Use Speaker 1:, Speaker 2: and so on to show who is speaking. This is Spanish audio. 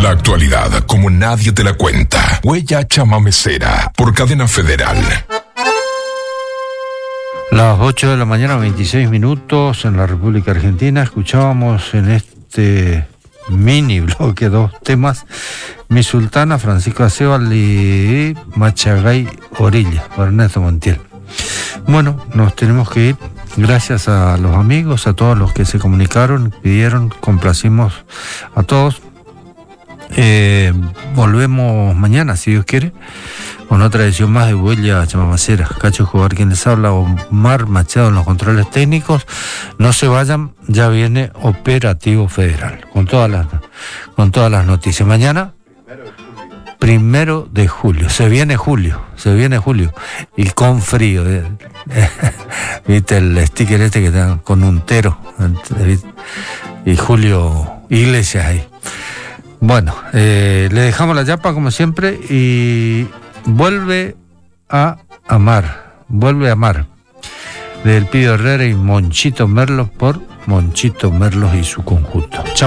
Speaker 1: La actualidad como nadie te la cuenta. Huella Chamamecera por Cadena Federal.
Speaker 2: Las 8 de la mañana, 26 minutos en la República Argentina. Escuchábamos en este mini bloque 2 temas: Mi Sultana, Francisco Acebal, y Machagay Orilla, Ernesto Montiel. Bueno, nos tenemos que ir. Gracias a los amigos, a todos los que se comunicaron, pidieron, complacimos a todos. Volvemos mañana, si Dios quiere, con otra edición más de Huella Chamamecera. Cacho Escobar quien les habla, Omar Machado en los controles técnicos. No se vayan, ya viene Operativo Federal, con todas las noticias. Mañana, 1 de julio, se viene julio, y con frío. ¿Viste el sticker este que está con un tero? Y Julio Iglesias ahí. Bueno, le dejamos la yapa como siempre y vuelve a amar, del Pío Herrera y Monchito Merlos por Monchito Merlos y su conjunto. Chao.